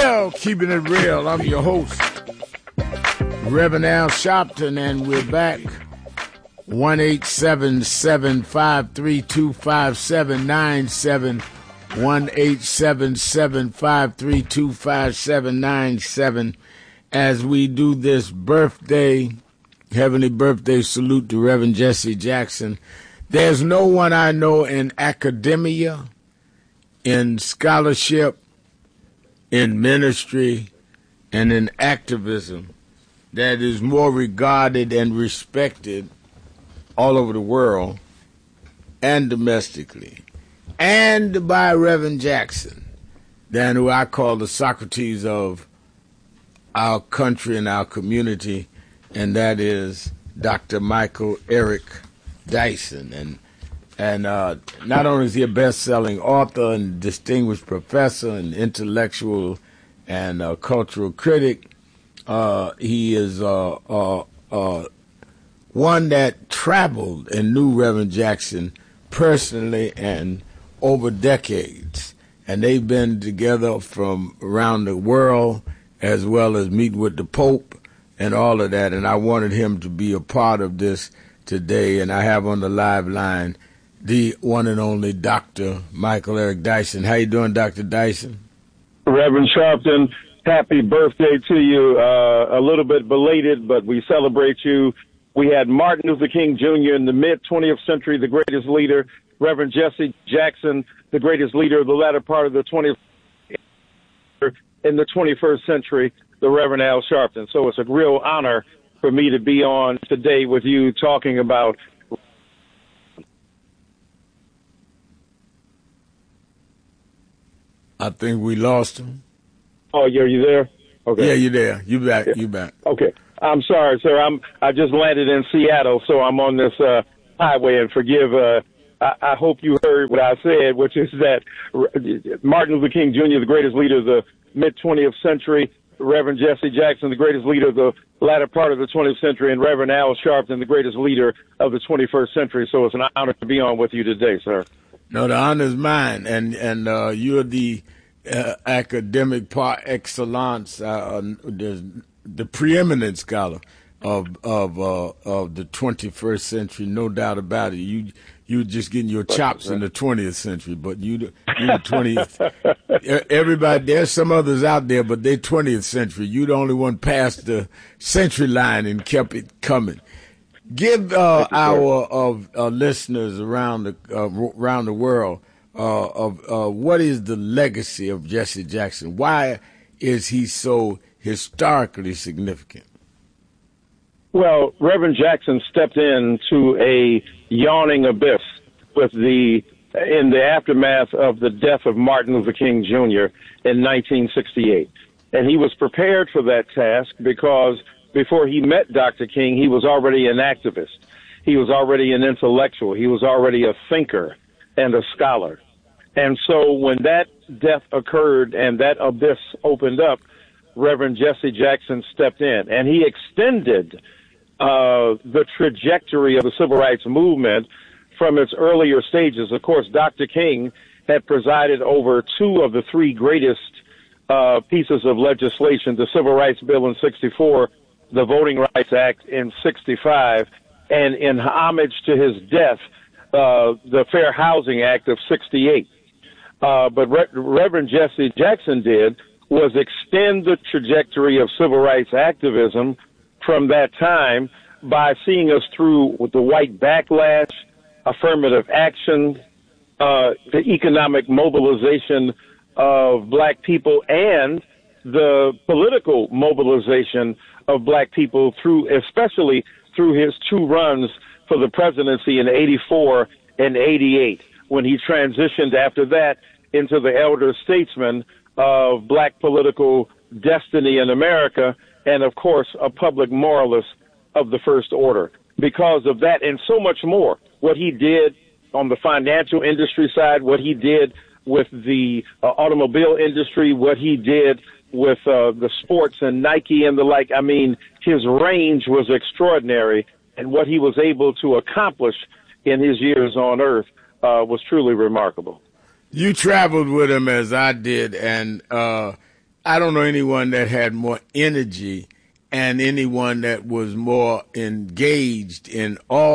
Well, keeping it real, I'm your host, Reverend Al Sharpton, and we're back. 1-877-532-5797, 1-877-532-5797, as we do this heavenly birthday salute to Reverend Jesse Jackson. There's no one I know in academia, in scholarship, in ministry, and in activism that is more regarded and respected all over the world and domestically, and by Reverend Jackson, than who I call the Socrates of our country and our community, and that is Dr. Michael Eric Dyson. And not only is he a best-selling author and distinguished professor and intellectual and cultural critic, he is one that traveled and knew Reverend Jackson personally and over decades. And they've been together from around the world, as well as meet with the Pope and all of that. And I wanted him to be a part of this today. And I have on the live line the one and only Dr. Michael Eric Dyson. How you doing, Dr. Dyson? Reverend Sharpton, happy birthday to you. A little bit belated, but we celebrate you. We had Martin Luther King Jr. in the mid-20th century, the greatest leader. Reverend Jesse Jackson, the greatest leader of the latter part of the 20th in the 21st century, the Reverend Al Sharpton. So it's a real honor for me to be on today with you talking about. I think we lost him. Oh, are you there? Okay. Yeah, you're there. You back. Yeah. You back. Okay. I'm sorry, sir. I just landed in Seattle, so I'm on this highway. And forgive. I hope you heard what I said, which is that Martin Luther King Jr., the greatest leader of the mid-20th century, Reverend Jesse Jackson, the greatest leader of the latter part of the 20th century, and Reverend Al Sharpton, the greatest leader of the 21st century. So it's an honor to be on with you today, sir. No, the honor is mine, and you're the academic par excellence, the preeminent scholar of the 21st century, no doubt about it. You just getting your chops in the 20th century, but you the 20th. Everybody, there's some others out there, but they're 20th century. You the only one past the century line and kept it coming. Give our listeners around the world of what is the legacy of Jesse Jackson? Why is he so historically significant? Well, Reverend Jackson stepped into a yawning abyss in the aftermath of the death of Martin Luther King Jr. in 1968. And he was prepared for that task because before he met Dr. King, he was already an activist. He was already an intellectual. He was already a thinker and a scholar. And so when that death occurred and that abyss opened up, Reverend Jesse Jackson stepped in, and he extended the trajectory of the civil rights movement from its earlier stages. Of course, Dr. King had presided over two of the three greatest pieces of legislation, the Civil Rights Bill in 64, the Voting Rights Act in 65, and in homage to his death, the Fair Housing Act of 68. But Reverend Jesse Jackson did was extend the trajectory of civil rights activism from that time by seeing us through with the white backlash, affirmative action, the economic mobilization of black people, and the political mobilization of black people especially through his two runs for the presidency in 84 and 88, when he transitioned after that into the elder statesman of black political destiny in America, and of course a public moralist of the first order. Because of that and so much more, what he did on the financial industry side, what he did with the automobile industry, what he did with the sports and Nike and the like. I mean, his range was extraordinary, and what he was able to accomplish in his years on earth was truly remarkable. You traveled with him as I did, and I don't know anyone that had more energy and anyone that was more engaged in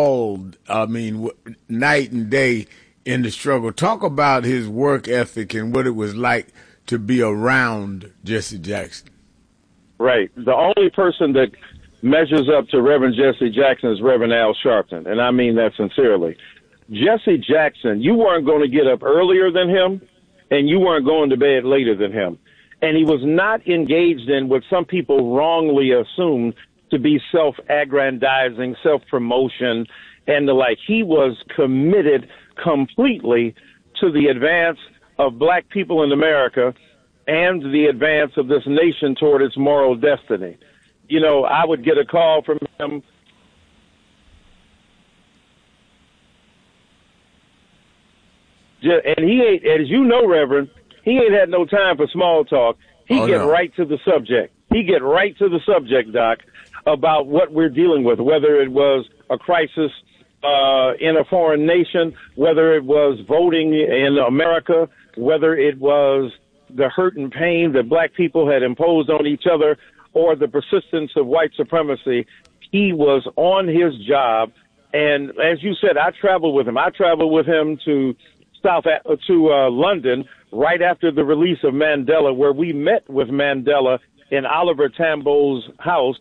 night and day in the struggle. Talk about his work ethic and what it was like to be around Jesse Jackson. Right. The only person that measures up to Reverend Jesse Jackson is Reverend Al Sharpton, and I mean that sincerely. Jesse Jackson, you weren't going to get up earlier than him, and you weren't going to bed later than him. And he was not engaged in what some people wrongly assume to be self-aggrandizing, self-promotion, and the like. He was committed completely to the advance of black people in America and the advance of this nation toward its moral destiny. You know, I would get a call from him. And he ain't, as you know, Reverend, he ain't had no time for small talk. He right to the subject. He get right to the subject, Doc, about what we're dealing with, whether it was a crisis in a foreign nation, whether it was voting in America, whether it was the hurt and pain that black people had imposed on each other, or the persistence of white supremacy. He was on his job. And as you said, I traveled with him. I traveled with him to London right after the release of Mandela, where we met with Mandela in Oliver Tambo's house.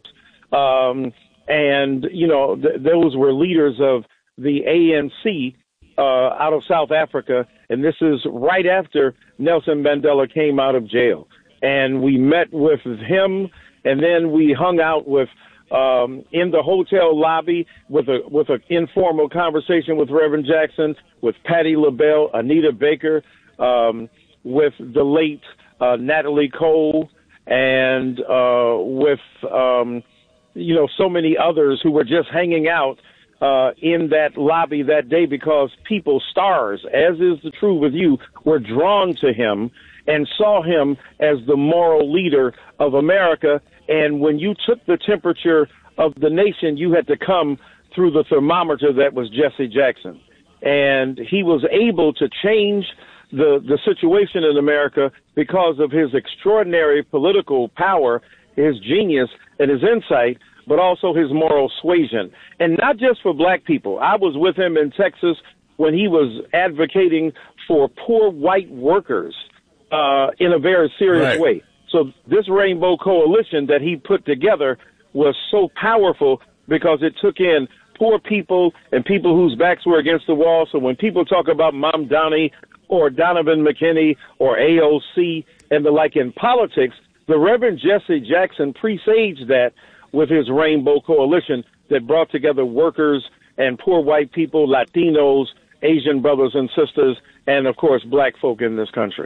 And, you know, those were leaders of the ANC out of South Africa. And this is right after Nelson Mandela came out of jail. And we met with him, and then we hung out with in the hotel lobby with an informal conversation with Reverend Jackson, with Patti LaBelle, Anita Baker, with the late Natalie Cole, and with so many others who were just hanging out in that lobby that day, because people, stars, as is the truth with you, were drawn to him and saw him as the moral leader of America. And when you took the temperature of the nation, you had to come through the thermometer that was Jesse Jackson. And he was able to change the situation in America because of his extraordinary political power, his genius, and his insight, but also his moral suasion. And not just for black people. I was with him in Texas when he was advocating for poor white workers in a very serious way. So this Rainbow Coalition that he put together was so powerful because it took in poor people and people whose backs were against the wall. So when people talk about Mamdani or Donovan McKinney or AOC and the like in politics, the Reverend Jesse Jackson presaged that with his Rainbow Coalition that brought together workers and poor white people, Latinos, Asian brothers and sisters, and, of course, black folk in this country.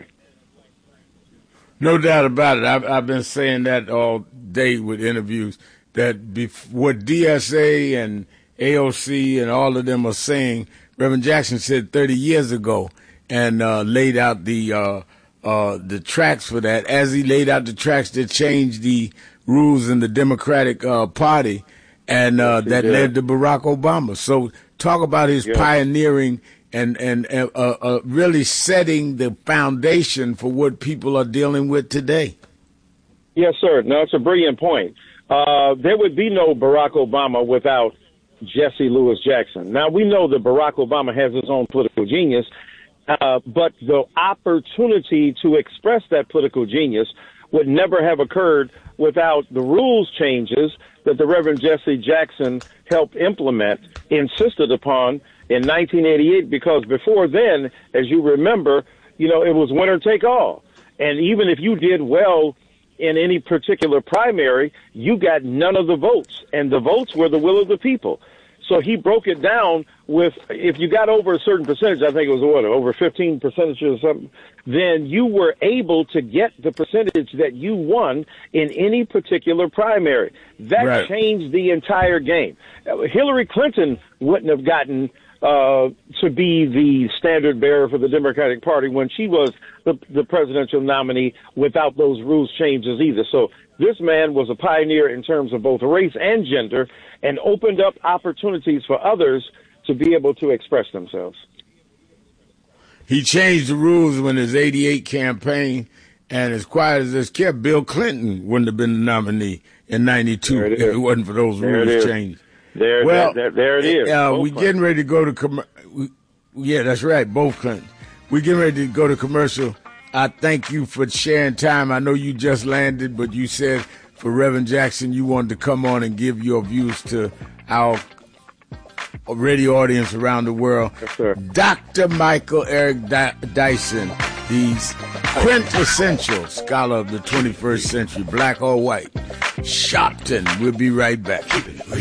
No doubt about it. I've been saying that all day with interviews, that what DSA and AOC and all of them are saying, Reverend Jackson said 30 years ago, and laid out the tracks for that. As he laid out the tracks that changed the rules in the Democratic Party, and that led to Barack Obama. So talk about his pioneering and really setting the foundation for what people are dealing with today. Yes, sir. No, it's a brilliant point. There would be no Barack Obama without Jesse Louis Jackson. Now, we know that Barack Obama has his own political genius, but the opportunity to express that political genius would never have occurred without the rules changes that the Reverend Jesse Jackson helped implement, insisted upon in 1988, because before then, as you remember, it was winner take all. And even if you did well in any particular primary, you got none of the votes, and the votes were the will of the people. So he broke it down with, if you got over a certain percentage, I think it was over 15% or something, then you were able to get the percentage that you won in any particular primary. That changed the entire game. Hillary Clinton wouldn't have gotten to be the standard bearer for the Democratic Party when she was the presidential nominee without those rules changes either. So this man was a pioneer in terms of both race and gender, and opened up opportunities for others to be able to express themselves. He changed the rules when his '88 campaign, And as quiet as this kept, Bill Clinton wouldn't have been the nominee in '92 if it wasn't for those rules changes. There it is. We getting ready to go to yeah, that's right, both Clintons. We getting ready to go to commercial. I thank you for sharing time. I know you just landed, but you said for Reverend Jackson you wanted to come on and give your views to our radio audience around the world. Yes, sir. Dr. Michael Eric Dyson, the quintessential scholar of the 21st century, black or white. Sharpton. We'll be right back.